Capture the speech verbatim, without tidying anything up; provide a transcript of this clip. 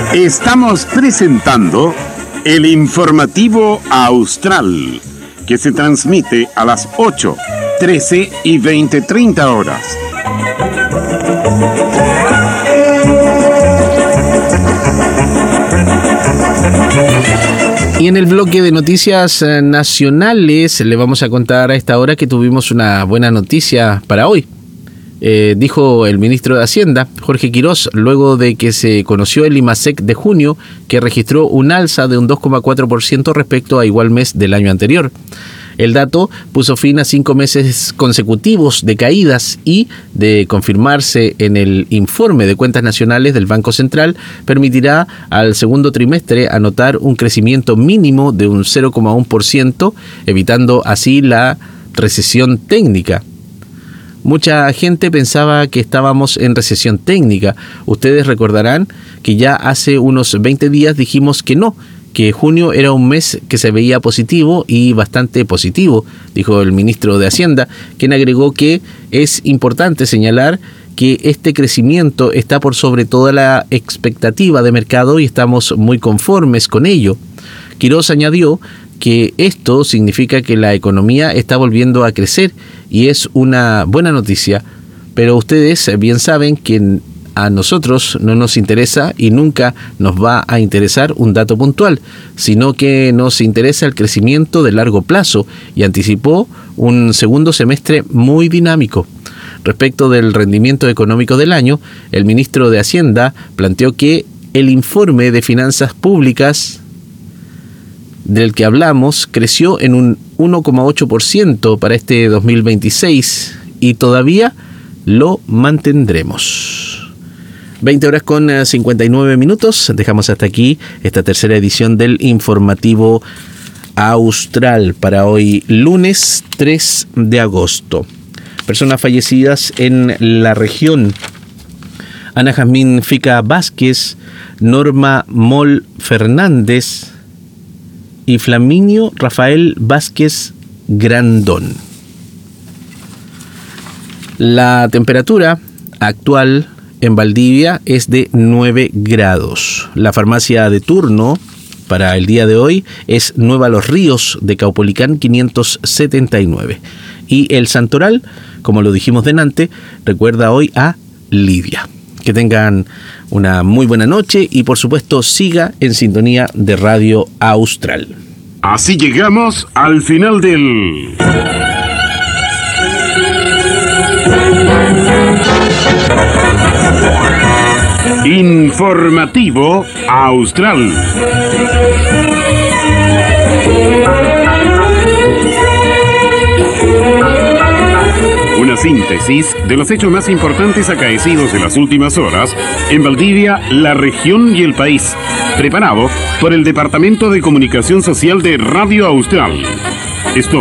Estamos presentando el informativo Austral, que se transmite a las ocho, trece y veinte treinta horas. Y en el bloque de noticias nacionales le vamos a contar a esta hora que tuvimos una buena noticia para hoy. Eh, dijo el ministro de Hacienda, Jorge Quirós, luego de que se conoció el IMASEC de junio, que registró un alza de un dos coma cuatro por ciento respecto a igual mes del año anterior. El dato puso fin a cinco meses consecutivos de caídas y, de confirmarse en el informe de cuentas nacionales del Banco Central, permitirá al segundo trimestre anotar un crecimiento mínimo de un cero coma uno por ciento, evitando así la recesión técnica. Mucha gente pensaba que estábamos en recesión técnica. Ustedes recordarán que ya hace unos veinte días dijimos que no, que junio era un mes que se veía positivo y bastante positivo, dijo el ministro de Hacienda, quien agregó que es importante señalar que este crecimiento está por sobre toda la expectativa de mercado y estamos muy conformes con ello. Quirós añadió que esto significa que la economía está volviendo a crecer y es una buena noticia, pero ustedes bien saben que a nosotros no nos interesa y nunca nos va a interesar un dato puntual, sino que nos interesa el crecimiento de largo plazo, y anticipó un segundo semestre muy dinámico. Respecto del rendimiento económico del año, el ministro de Hacienda planteó que el informe de finanzas públicas del que hablamos creció en un uno coma ocho por ciento para este dos mil veintiséis y todavía lo mantendremos. veinte horas con cincuenta y nueve minutos. Dejamos hasta aquí esta tercera edición del informativo Austral para hoy, lunes tres de agosto. Personas fallecidas en la región: Ana Jazmín Fica Vázquez, Norma Mol Fernández y Flaminio Rafael Vázquez Grandón. La temperatura actual en Valdivia es de nueve grados. La farmacia de turno para el día de hoy es Nueva Los Ríos de Caupolicán quinientos setenta y nueve. Y el Santoral, como lo dijimos delante, recuerda hoy a Lidia. Que tengan una muy buena noche y por supuesto siga en sintonía de Radio Austral. Así llegamos al final del informativo Austral. Una síntesis de los hechos más importantes acaecidos en las últimas horas en Valdivia, la región y el país, preparado por el Departamento de Comunicación Social de Radio Austral. Esto